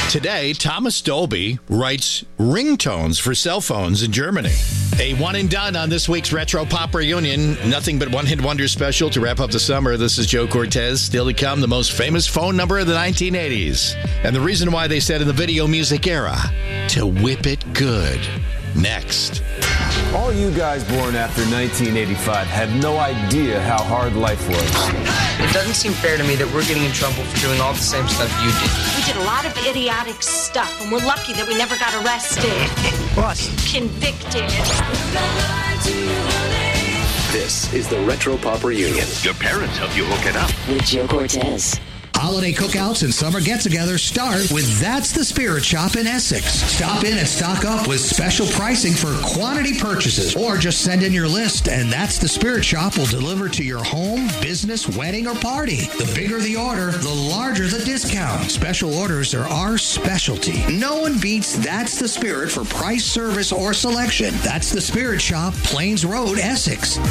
Today, Thomas Dolby writes ringtones for cell phones in Germany. A one and done on this week's Retro Pop Reunion. Nothing but one-hit wonder special to wrap up the summer. This is Joe Cortez. Still to come, the most famous phone number of the 1980s. And the reason why they said in the video music era, to whip it good. Next. All you guys born after 1985 had no idea how hard life was. It doesn't seem fair to me that we're getting in trouble for doing all the same stuff you did. We did a lot of idiotic stuff, and we're lucky that we never got arrested. What? Convicted. This is the Retro Pop Reunion. Your parents help you hook it up. With Joe Cortez. Holiday cookouts and summer get-togethers start with That's the Spirit Shop in Essex. Stop in and stock up with special pricing for quantity purchases, or just send in your list and That's the Spirit Shop will deliver to your home, business, wedding, or party. The bigger the order, the larger the discount. Special orders are our specialty. No one beats That's the Spirit for price, service, or selection. That's the Spirit Shop, Plains Road, Essex.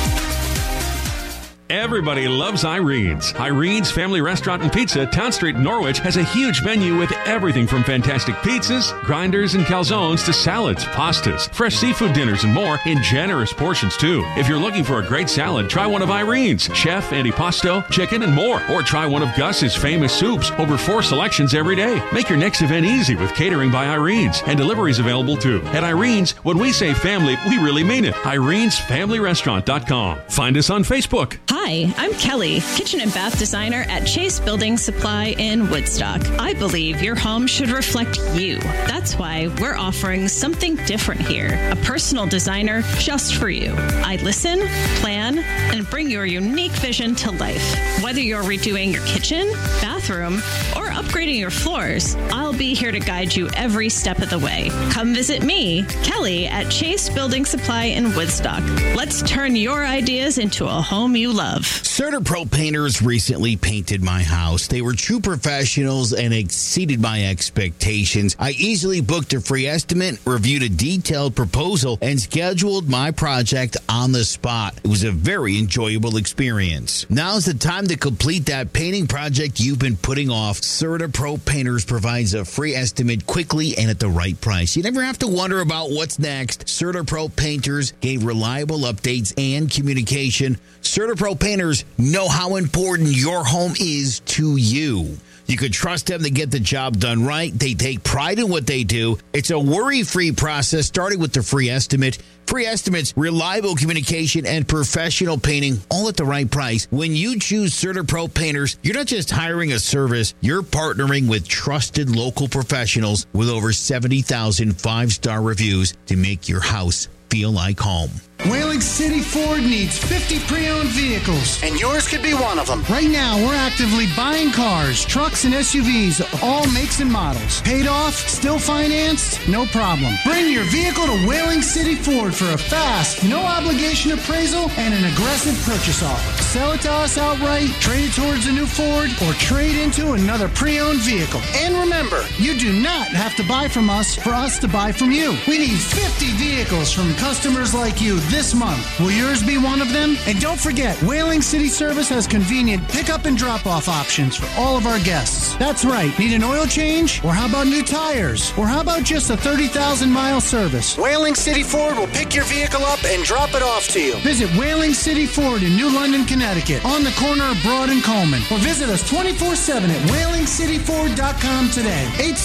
Everybody loves Irene's. Irene's Family Restaurant and Pizza, Town Street, Norwich, has a huge menu with everything from fantastic pizzas, grinders, and calzones to salads, pastas, fresh seafood dinners, and more in generous portions, too. If you're looking for a great salad, try one of Irene's. Chef, antipasto, chicken, and more. Or try one of Gus's famous soups. Over 4 selections every day. Make your next event easy with catering by Irene's. And deliveries available, too. At Irene's, when we say family, we really mean it. Irene'sFamilyRestaurant.com. Find us on Facebook. Hi, I'm Kelly, kitchen and bath designer at Chase Building Supply in Woodstock. I believe your home should reflect you. That's why we're offering something different here. A personal designer just for you. I listen, plan, and bring your unique vision to life. Whether you're redoing your kitchen, bathroom, or upgrading your floors, I'll be here to guide you every step of the way. Come visit me, Kelly, at Chase Building Supply in Woodstock. Let's turn your ideas into a home you love. CertaPro painters recently painted my house. They were true professionals and exceeded my expectations. I easily booked a free estimate, reviewed a detailed proposal, and scheduled my project on the spot. It was a very enjoyable experience. Now's the time to complete that painting project you've been putting off. CertaPro Painters provides a free estimate quickly and at the right price. You never have to wonder about what's next. CertaPro Painters gave reliable updates and communication. CertaPro Painters know how important your home is to you. You could trust them to get the job done right. They take pride in what they do. It's a worry-free process, starting with the free estimate. Free estimates, reliable communication, and professional painting, all at the right price. When you choose CertaPro Painters, you're not just hiring a service, you're partnering with trusted local professionals with over 70,000 5-star reviews to make your house feel like home. Whaling City Ford needs 50 pre-owned vehicles, and yours could be one of them. Right now, we're actively buying cars, trucks, and SUVs of all makes and models. Paid off, still financed, no problem. Bring your vehicle to Whaling City Ford for a fast, no-obligation appraisal and an aggressive purchase offer. Sell it to us outright, trade it towards a new Ford, or trade into another pre-owned vehicle. And remember, you do not have to buy from us for us to buy from you. We need 50 vehicles from customers like you this month. Will yours be one of them? And don't forget, Whaling City Service has convenient pickup and drop-off options for all of our guests. That's right. Need an oil change? Or how about new tires? Or how about just a 30,000-mile service? Whaling City Ford will pick your vehicle up and drop it off to you. Visit Whaling City Ford in New London, Connecticut, on the corner of Broad and Coleman. Or visit us 24/7 at WhalingCityFord.com today.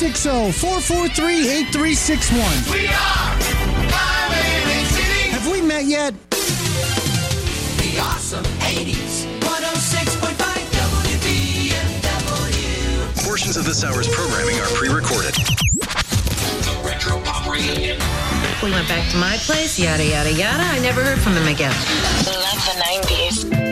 860-443-8361. We are Whaling City. Have we met yet? The awesome 80s. 106.5 WBMW. Portions of this hour's programming are pre-recorded. The Retro Pop Reunion. We went back to my place, yada, yada, yada. I never heard from them again. Love the 90s.